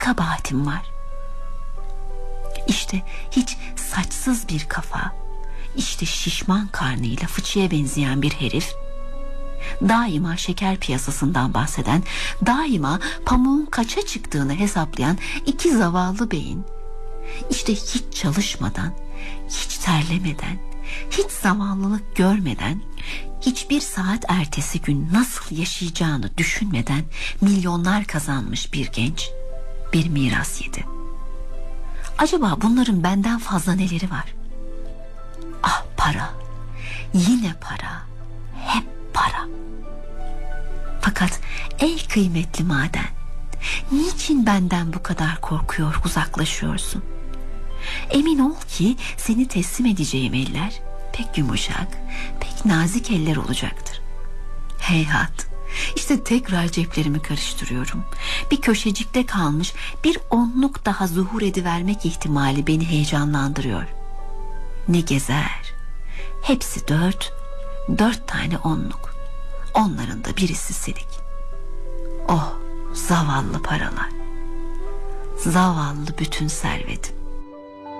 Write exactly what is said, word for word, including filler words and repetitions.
kabahatim var? İşte hiç saçsız bir kafa, işte şişman karnıyla fıçıya benzeyen bir herif, daima şeker piyasasından bahseden, daima pamuğun kaça çıktığını hesaplayan iki zavallı beyin, işte hiç çalışmadan, hiç terlemeden, hiç zavallılık görmeden, hiçbir saat ertesi gün nasıl yaşayacağını düşünmeden milyonlar kazanmış bir genç bir miras yedi. Acaba bunların benden fazla neleri var? Ah, para, yine para, hep para. Fakat ey kıymetli maden, niçin benden bu kadar korkuyor, uzaklaşıyorsun? Emin ol ki seni teslim edeceğim eller pek yumuşak, pek nazik eller olacaktır. Heyhat, işte tekrar ceplerimi karıştırıyorum. Bir köşecikte kalmış bir onluk daha zuhur edivermek ihtimali beni heyecanlandırıyor. Ne gezer? Hepsi dört, dört tane onluk. Onların da birisi silik. Oh, zavallı paralar. Zavallı bütün servetim.